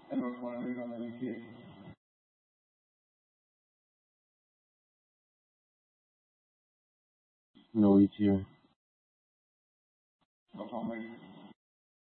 and was one of his 11 kids. No, each year. No, Tom Brady.